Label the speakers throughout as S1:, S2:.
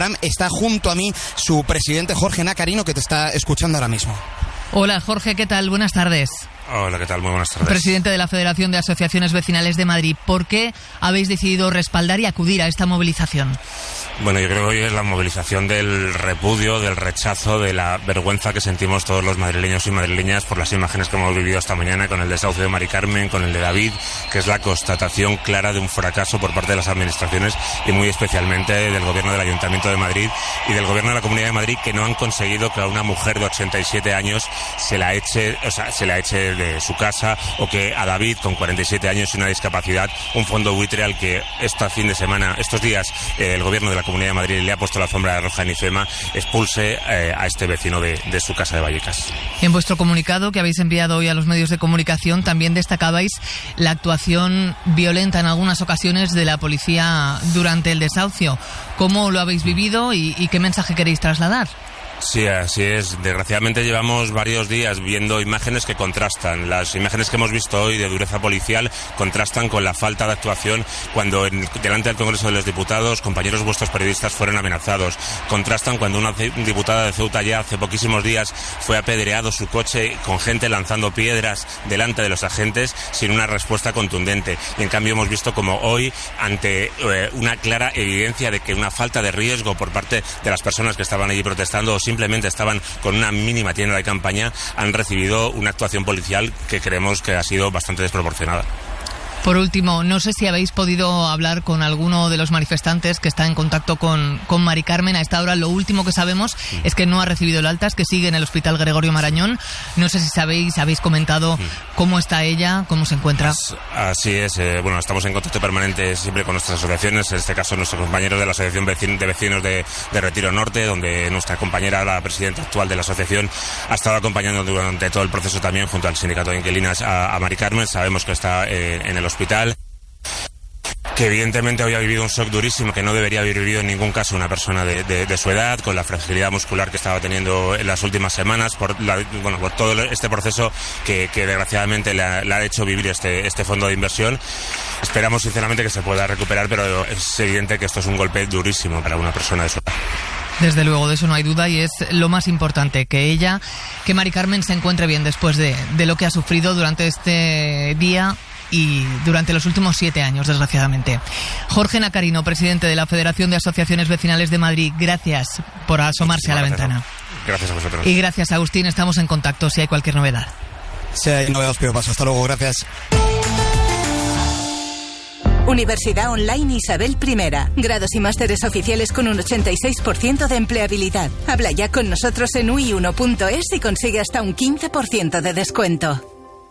S1: CEPRAM. Está junto a mí su presidente Jorge Nacarino, que te está escuchando ahora mismo.
S2: Hola Jorge, ¿qué tal? Buenas tardes.
S3: Hola, ¿qué tal? Muy buenas tardes.
S2: Presidente de la Federación de Asociaciones Vecinales de Madrid, ¿por qué habéis decidido respaldar y acudir a esta movilización?
S3: Bueno, yo creo que hoy es la movilización del repudio, del rechazo, de la vergüenza que sentimos todos los madrileños y madrileñas por las imágenes que hemos vivido esta mañana con el desahucio de Mari Carmen, con el de David, que es la constatación clara de un fracaso por parte de las administraciones y muy especialmente del gobierno del Ayuntamiento de Madrid y del gobierno de la Comunidad de Madrid, que no han conseguido que a una mujer de 87 años se la eche de su casa, o que a David, con 47 años y una discapacidad, un fondo buitre al que estos días el gobierno de la Comunidad de Madrid le ha puesto la alfombra roja en IFEMA, expulse a este vecino de su casa de Vallecas.
S2: En vuestro comunicado que habéis enviado hoy a los medios de comunicación también destacabais la actuación violenta en algunas ocasiones de la policía durante el desahucio. ¿Cómo lo habéis vivido y qué mensaje queréis trasladar?
S3: Sí, así es. Desgraciadamente llevamos varios días viendo imágenes que contrastan. Las imágenes que hemos visto hoy de dureza policial contrastan con la falta de actuación cuando delante del Congreso de los Diputados compañeros vuestros periodistas fueron amenazados. Contrastan cuando una diputada de Ceuta ya hace poquísimos días fue apedreado su coche con gente lanzando piedras delante de los agentes sin una respuesta contundente. Y en cambio hemos visto como hoy, ante una clara evidencia de que una falta de riesgo por parte de las personas que estaban allí protestando o simplemente estaban con una mínima tienda de campaña, han recibido una actuación policial que creemos que ha sido bastante desproporcionada.
S2: Por último, no sé si habéis podido hablar con alguno de los manifestantes que está en contacto con Mari Carmen. A esta hora lo último que sabemos es que no ha recibido el alta, es que sigue en el Hospital Gregorio Marañón. No sé si habéis comentado cómo está ella, cómo se encuentra.
S3: Pues, así es, bueno, estamos en contacto permanente siempre con nuestras asociaciones, en este caso nuestros compañeros de la Asociación de Vecinos de Retiro Norte, donde nuestra compañera, la presidenta actual de la asociación, ha estado acompañando durante todo el proceso también junto al sindicato de inquilinas a Mari Carmen. Sabemos que está en el hospital, que evidentemente hoy ha vivido un shock durísimo que no debería haber vivido en ningún caso una persona de su edad, con la fragilidad muscular que estaba teniendo en las últimas semanas, por todo este proceso que desgraciadamente le ha hecho vivir este fondo de inversión. Esperamos sinceramente que se pueda recuperar, pero es evidente que esto es un golpe durísimo para una persona de su edad.
S2: Desde luego, de eso no hay duda, y es lo más importante, que Mari Carmen se encuentre bien después de lo que ha sufrido durante este día y durante los últimos 7 años, desgraciadamente. Jorge Nacarino, presidente de la Federación de Asociaciones Vecinales de Madrid, gracias por asomarse a la ventana.
S3: Gracias a vosotros.
S2: Y gracias, Agustín, estamos en contacto si hay cualquier novedad.
S1: Si hay novedad os pido paso. Hasta luego, gracias.
S4: Universidad Online Isabel I. Grados y másteres oficiales con un 86% de empleabilidad. Habla ya con nosotros en ui1.es y consigue hasta un 15% de descuento.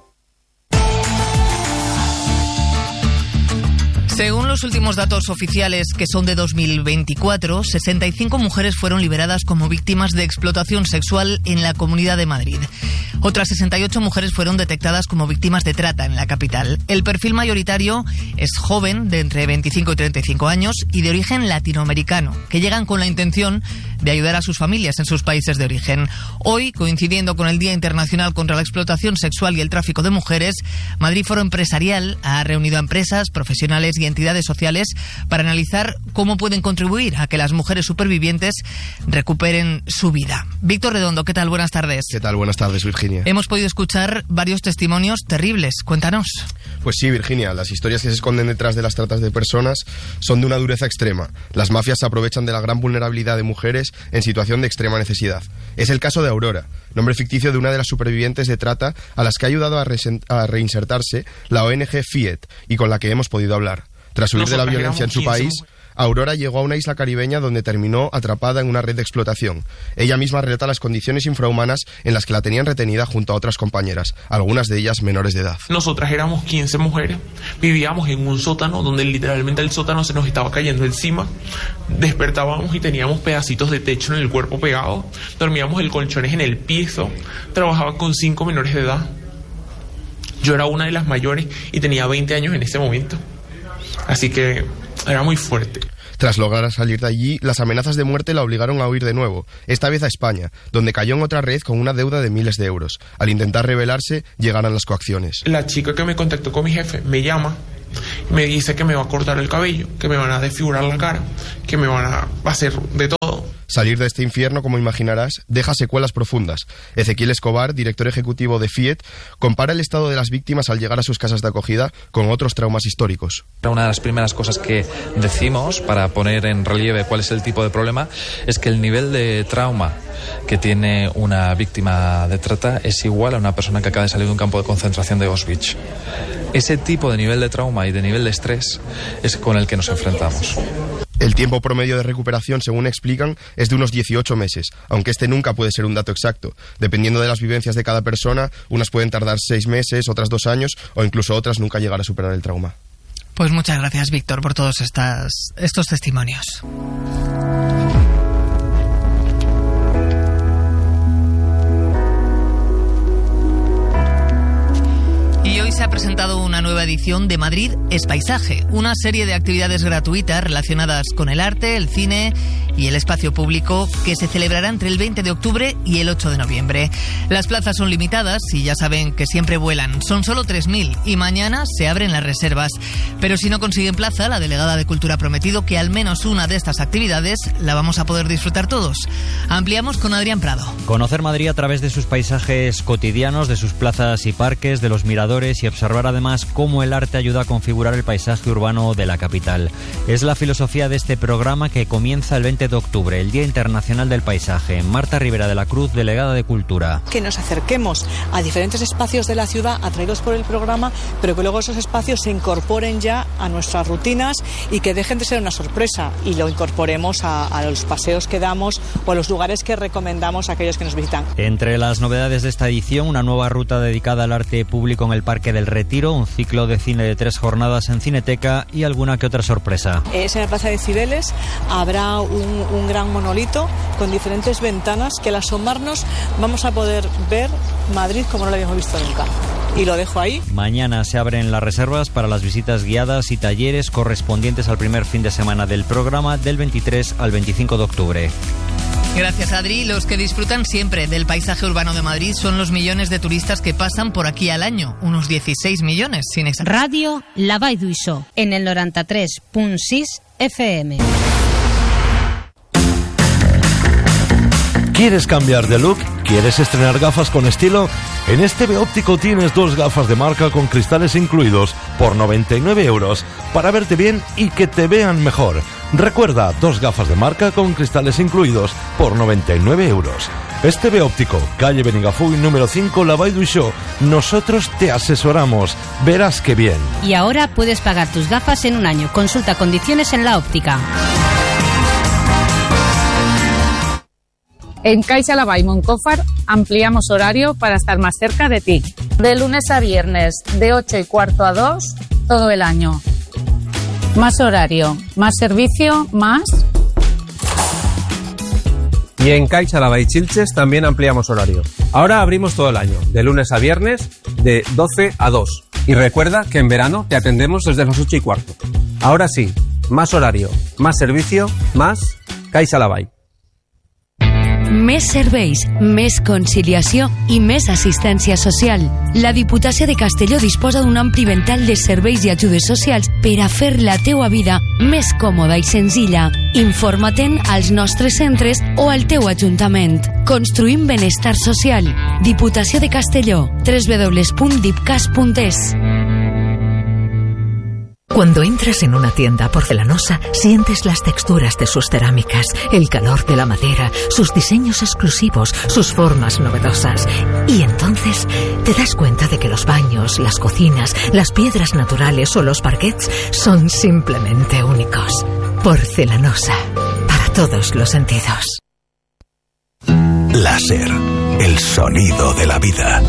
S2: Según los últimos datos oficiales, que son de 2024, 65 mujeres fueron liberadas como víctimas de explotación sexual en la Comunidad de Madrid. Otras 68 mujeres fueron detectadas como víctimas de trata en la capital. El perfil mayoritario es joven, de entre 25 y 35 años, y de origen latinoamericano, que llegan con la intención de ayudar a sus familias en sus países de origen. Hoy, coincidiendo con el Día Internacional contra la Explotación Sexual y el Tráfico de Mujeres, Madrid Foro Empresarial ha reunido a empresas, profesionales y entidades sociales para analizar cómo pueden contribuir a que las mujeres supervivientes recuperen su vida. Víctor Redondo, ¿qué tal? Buenas tardes.
S5: ¿Qué tal? Buenas tardes, Virginia.
S2: Hemos podido escuchar varios testimonios terribles. Cuéntanos.
S5: Pues sí, Virginia, las historias que se esconden detrás de las tratas de personas son de una dureza extrema. Las mafias se aprovechan de la gran vulnerabilidad de mujeres en situación de extrema necesidad. Es el caso de Aurora, nombre ficticio de una de las supervivientes de trata a las que ha ayudado a reinsertarse la ONG FIET y con la que hemos podido hablar. Tras huir de la violencia en su país, Aurora llegó a una isla caribeña donde terminó atrapada en una red de explotación. Ella misma relata las condiciones infrahumanas en las que la tenían retenida junto a otras compañeras, algunas de ellas menores de edad.
S6: Nosotras éramos 15 mujeres, vivíamos en un sótano donde literalmente el sótano se nos estaba cayendo encima. Despertábamos y teníamos pedacitos de techo en el cuerpo pegado, dormíamos en colchones en el piso, trabajaba con 5 menores de edad. Yo era una de las mayores y tenía 20 años en ese momento. Así que era muy fuerte.
S5: Tras lograr salir de allí, las amenazas de muerte la obligaron a huir de nuevo, esta vez a España, donde cayó en otra red con una deuda de miles de euros. Al intentar rebelarse, llegaron las coacciones.
S6: La chica que me contactó con mi jefe me llama, me dice que me va a cortar el cabello, que me van a desfigurar la cara, que me van a hacer de todo.
S5: Salir de este infierno, como imaginarás, deja secuelas profundas. Ezequiel Escobar, director ejecutivo de FIET, compara el estado de las víctimas al llegar a sus casas de acogida con otros traumas históricos.
S7: Una de las primeras cosas que decimos para poner en relieve cuál es el tipo de problema es que el nivel de trauma que tiene una víctima de trata es igual a una persona que acaba de salir de un campo de concentración de Auschwitz. Ese tipo de nivel de trauma y de nivel de estrés es con el que nos enfrentamos.
S5: El tiempo promedio de recuperación, según explican, es de unos 18 meses, aunque este nunca puede ser un dato exacto. Dependiendo de las vivencias de cada persona, unas pueden tardar 6 meses, otras 2 años o incluso otras nunca llegar a superar el trauma.
S2: Pues muchas gracias, Víctor, por todos estos testimonios. Y hoy se ha presentado una nueva edición de Madrid es Paisaje, una serie de actividades gratuitas relacionadas con el arte, el cine y el espacio público que se celebrará entre el 20 de octubre y el 8 de noviembre. Las plazas son limitadas y ya saben que siempre vuelan. Son solo 3.000 y mañana se abren las reservas. Pero si no consiguen plaza, la delegada de Cultura ha prometido que al menos una de estas actividades la vamos a poder disfrutar todos. Ampliamos con Adrián Prado.
S8: Conocer Madrid a través de sus paisajes cotidianos, de sus plazas y parques, de los miradores y observar además cómo el arte ayuda a configurar el paisaje urbano de la capital. Es la filosofía de este programa que comienza el 20 de octubre, el Día Internacional del Paisaje. Marta Rivera de la Cruz, delegada de Cultura.
S9: Que nos acerquemos a diferentes espacios de la ciudad atraídos por el programa, pero que luego esos espacios se incorporen ya a nuestras rutinas y que dejen de ser una sorpresa y lo incorporemos a los paseos que damos o a los lugares que recomendamos a aquellos que nos visitan.
S8: Entre las novedades de esta edición, una nueva ruta dedicada al arte público en el Parque del Retiro, un ciclo de cine de 3 jornadas en Cineteca y alguna que otra sorpresa.
S9: En la Plaza de Cibeles habrá un gran monolito con diferentes ventanas que al asomarnos vamos a poder ver Madrid como no lo habíamos visto nunca. Y lo dejo ahí. Mañana se abren las reservas para las visitas guiadas y talleres correspondientes al primer fin de semana del programa del 23 al 25 de octubre. Gracias, Adri. Los que disfrutan siempre del paisaje urbano de Madrid son los millones de turistas que pasan por aquí al año, unos 16 millones, sin exagerar.
S10: Radio La Vall d'Uixó, en el 93.6 FM.
S11: ¿Quieres cambiar de look? ¿Quieres estrenar gafas con estilo? En TV Óptico tienes 2 gafas de marca con cristales incluidos por 99 euros para verte bien y que te vean mejor. Recuerda, 2 gafas de marca con cristales incluidos por 99 euros. TV Óptico, calle Benigafuy, número 5, La Vall d'Uixó. Nosotros te asesoramos. Verás qué bien.
S10: Y ahora puedes pagar tus gafas en un año. Consulta condiciones en la óptica.
S12: En Caixa Laval y Moncófar ampliamos horario para estar más cerca de ti. De lunes a viernes, de 8:15 a 2, todo el año. Más horario, más servicio, más...
S13: Y en Caixa Laval y Chilches también ampliamos horario. Ahora abrimos todo el año, de lunes a viernes, de 12 a 2. Y recuerda que en verano te atendemos desde las 8:15. Ahora sí, más horario, más servicio, más Caixa Laval.
S14: Més serveis, més conciliació i més assistència social. La Diputació de Castelló disposa d'un ampli ventall de serveis i ajudes socials per a fer la teua vida més còmoda i senzilla. Informa-te'n als nostres centres o al teu ajuntament. Construïm benestar social. Diputació de Castelló. www.dipcas.es.
S15: Cuando entras en una tienda porcelanosa, sientes las texturas de sus cerámicas, el calor de la madera, sus diseños exclusivos, sus formas novedosas. Y entonces te das cuenta de que los baños, las cocinas, las piedras naturales o los parquets son simplemente únicos. Porcelanosa, para todos los sentidos.
S16: Láser, el sonido de la vida.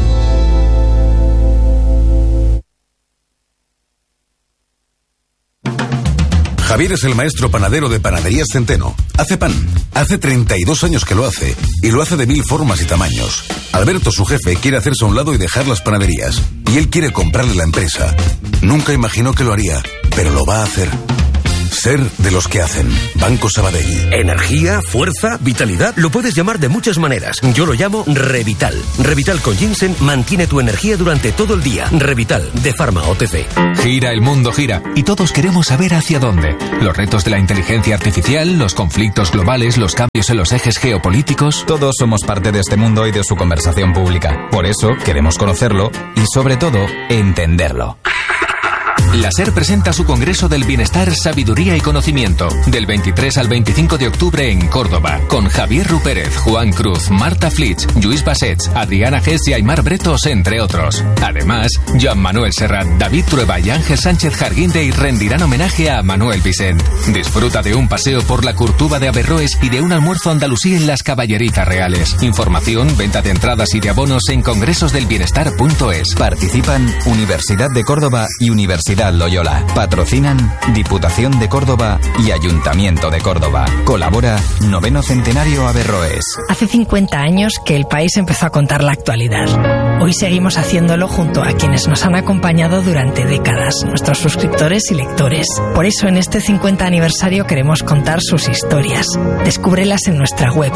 S16: Javier es el maestro panadero de Panaderías Centeno. Hace pan. Hace 32 años que lo hace. Y lo hace de 1000 formas y tamaños. Alberto, su jefe, quiere hacerse a un lado y dejar las panaderías. Y él quiere comprarle la empresa. Nunca imaginó que lo haría, pero lo va a hacer. Ser de los que hacen. Banco Sabadell.
S17: Energía, fuerza, vitalidad. Lo puedes llamar de muchas maneras. Yo lo llamo Revital. Revital con ginseng mantiene tu energía durante todo el día. Revital, de Pharma OTC.
S18: Gira, el mundo gira. Y todos queremos saber hacia dónde. Los retos de la inteligencia artificial, los conflictos globales, los cambios en los ejes geopolíticos.
S19: Todos somos parte de este mundo y de su conversación pública. Por eso queremos conocerlo y, sobre todo, entenderlo.
S18: La SER presenta su Congreso del Bienestar, Sabiduría y Conocimiento, del 23 al 25 de octubre en Córdoba, con Javier Rupérez, Juan Cruz, Marta Flitsch, Lluís Bassets, Adriana Gess y Aymar Bretos, entre otros. Además, Joan Manuel Serrat, David Trueba y Ángel Sánchez Jarguindey rendirán homenaje a Manuel Vicent. Disfruta de un paseo por la Curtuba de Averroes y de un almuerzo andalusí en las Caballerizas Reales. Información, venta de entradas y de abonos en congresosdelbienestar.es.
S19: Participan Universidad de Córdoba y Universidad Loyola. Patrocinan Diputación de Córdoba y Ayuntamiento de Córdoba. Colabora 9º Centenario Averroes.
S20: Hace 50 años que el país empezó a contar la actualidad. Hoy seguimos haciéndolo junto a quienes nos han acompañado durante décadas, nuestros suscriptores y lectores. Por eso en este 50 aniversario queremos contar sus historias. Descúbrelas en nuestra web,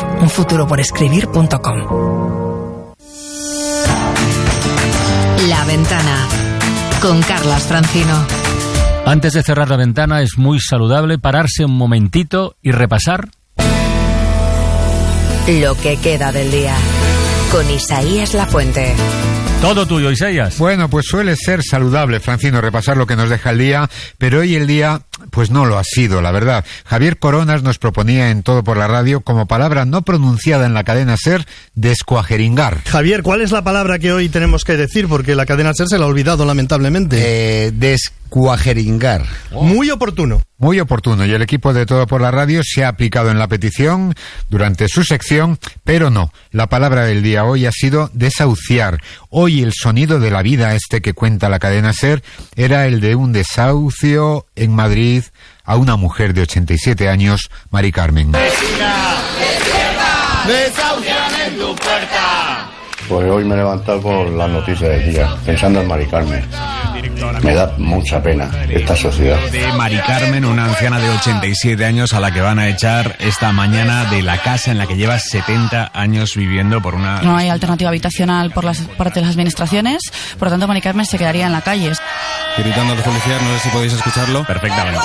S20: unfuturoporescribir.com.
S14: La Ventana, con Carlas Francino.
S21: Antes de cerrar la ventana es muy saludable pararse un momentito y repasar
S14: lo que queda del día, con Isaías Lafuente.
S21: Todo tuyo, Isaías.
S22: Bueno, pues suele ser saludable, Francino, repasar lo que nos deja el día, pero hoy el día, pues no lo ha sido, la verdad. Javier Coronas nos proponía en Todo por la Radio, como palabra no pronunciada en la cadena SER, descuajeringar.
S23: Javier, ¿cuál es la palabra que hoy tenemos que decir? Porque la cadena SER se la ha olvidado, lamentablemente.
S22: Descuajeringar.
S23: Muy oportuno.
S22: Muy oportuno, y el equipo de Todo por la Radio se ha aplicado en la petición durante su sección, pero no. La palabra del día hoy ha sido desahuciar. Hoy el sonido de la vida, que cuenta la cadena SER, era el de un desahucio en Madrid a una mujer de 87 años, Mari Carmen.
S24: ¡Vecina! ¡Despierta! ¡Desahucian en tu puerta!
S25: Pues hoy me he levantado con las noticias del día, pensando en Mari Carmen. Me da mucha pena esta sociedad.
S26: De Mari Carmen, una anciana de 87 años a la que van a echar esta mañana de la casa en la que lleva 70 años viviendo por una...
S27: No hay alternativa habitacional por parte de las administraciones, por lo tanto Mari Carmen se quedaría en la calle.
S28: Gritando a los policías, no sé si podéis escucharlo.
S26: Perfectamente.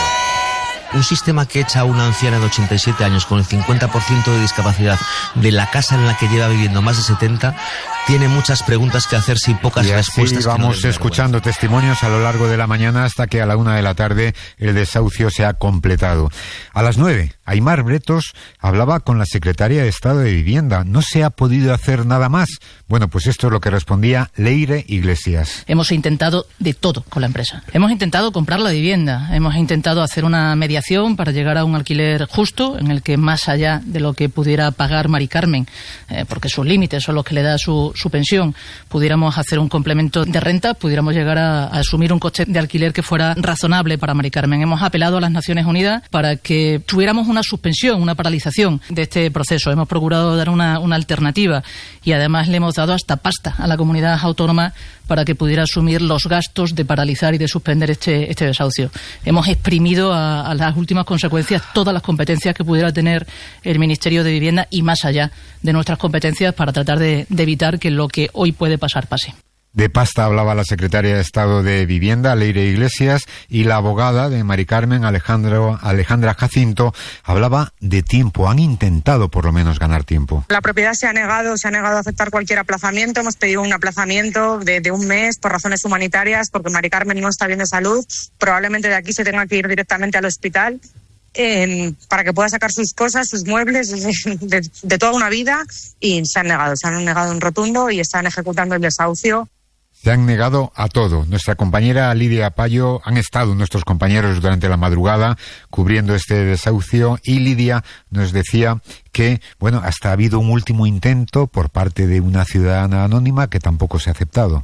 S29: Un sistema que echa a una anciana de 87 años con el 50% de discapacidad de la casa en la que lleva viviendo más de 70, tiene muchas preguntas que hacerse y pocas respuestas.
S22: Y vamos escuchando testimonios a lo largo de la mañana hasta que a la 1 de la tarde el desahucio se ha completado. A las 9, Aymar Bretos hablaba con la secretaria de Estado de Vivienda. ¿No se ha podido hacer nada más? Bueno, pues esto es lo que respondía Leire Iglesias.
S30: Hemos intentado de todo con la empresa. Hemos intentado comprar la vivienda, hemos intentado hacer una mediación para llegar a un alquiler justo en el que, más allá de lo que pudiera pagar Mari Carmen, porque sus límites son los que le da su pensión, pudiéramos hacer un complemento de renta, pudiéramos llegar a asumir un coste de alquiler que fuera razonable para Mari Carmen. Hemos apelado a las Naciones Unidas para que tuviéramos una suspensión, una paralización de este proceso. Hemos procurado dar una alternativa y además le hemos dado hasta pasta a la comunidad autónoma para que pudiera asumir los gastos de paralizar y de suspender este desahucio. Hemos exprimido a las últimas consecuencias todas las competencias que pudiera tener el Ministerio de Vivienda y más allá de nuestras competencias para tratar de evitar que lo que hoy puede pasar pase.
S22: De pasta hablaba la secretaria de Estado de Vivienda, Leire Iglesias, y la abogada de Mari Carmen, Alejandra Jacinto, hablaba de tiempo. Han intentado por lo menos ganar tiempo.
S31: La propiedad se ha negado a aceptar cualquier aplazamiento. Hemos pedido un aplazamiento de un mes por razones humanitarias, porque Mari Carmen no está bien de salud. Probablemente de aquí se tenga que ir directamente al hospital. Para que pueda sacar sus cosas, sus muebles de toda una vida, y se han negado en rotundo y están ejecutando el desahucio.
S22: Se han negado a todo. Nuestra compañera Lidia Payo, han estado nuestros compañeros durante la madrugada cubriendo este desahucio, y Lidia nos decía que, bueno, hasta ha habido un último intento por parte de una ciudadana anónima que tampoco se ha aceptado.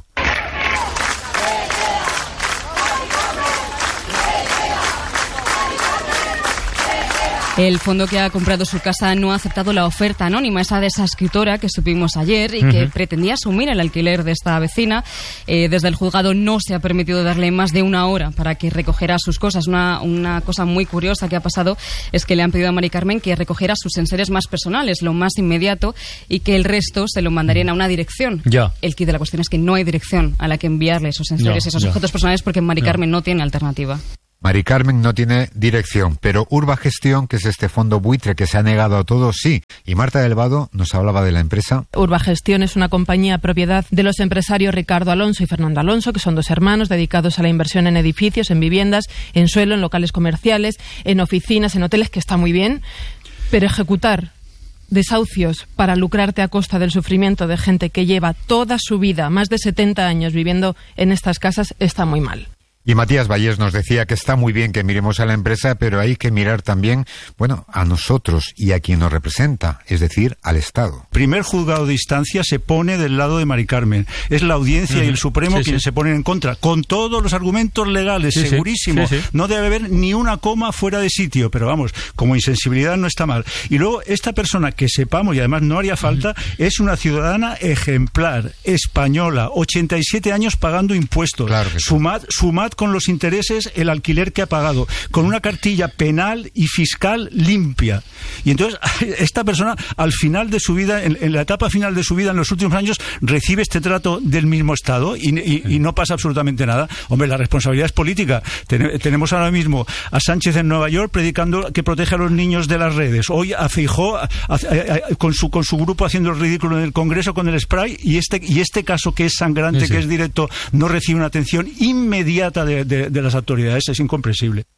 S1: El fondo que ha comprado su casa no ha aceptado la oferta anónima, esa de esa escritora que supimos ayer y que pretendía asumir el alquiler de esta vecina. Desde el juzgado no se ha permitido darle más de una hora para que recogiera sus cosas. Una cosa muy curiosa que ha pasado es que le han pedido a Mari Carmen que recogiera sus enseres más personales, lo más inmediato, y que el resto se lo mandarían a una dirección.
S21: Ya.
S1: El quid de la cuestión es que no hay dirección a la que enviarle esos enseres, esos objetos personales, porque Mari Carmen no tiene alternativa.
S22: Mari Carmen no tiene dirección, pero Urba Gestión, que es este fondo buitre que se ha negado a todo, sí. Y Marta del Vado nos hablaba de la empresa.
S2: Urba Gestión es una compañía propiedad de los empresarios Ricardo Alonso y Fernando Alonso, que son dos hermanos dedicados a la inversión en edificios, en viviendas, en suelo, en locales comerciales, en oficinas, en hoteles, que está muy bien, pero ejecutar desahucios para lucrarte a costa del sufrimiento de gente que lleva toda su vida, más de 70 años viviendo en estas casas, está muy mal.
S22: Y Matías Vallés nos decía que está muy bien que miremos a la empresa, pero hay que mirar también, bueno, a nosotros y a quien nos representa, es decir, al Estado.
S3: Primer juzgado de instancia se pone del lado de Mari Carmen. Es la Audiencia y el Supremo quienes se ponen en contra, con todos los argumentos legales, segurísimo. No debe haber ni una coma fuera de sitio, pero vamos, como insensibilidad no está mal. Y luego, esta persona, que sepamos, y además no haría falta, es una ciudadana ejemplar, española, 87 años pagando impuestos.
S22: Claro que
S3: sumad con los intereses el alquiler que ha pagado, con una cartilla penal y fiscal limpia. Y entonces esta persona al final de su vida, en la etapa final de su vida, en los últimos años, recibe este trato del mismo Estado y no pasa absolutamente nada. Hombre, la responsabilidad es política. Tenemos ahora mismo a Sánchez en Nueva York predicando que protege a los niños de las redes. Hoy a Feijóo con su grupo haciendo el ridículo en el Congreso con el spray, y este caso que es sangrante, que es directo, no recibe una atención inmediata de las autoridades. Es incomprensible.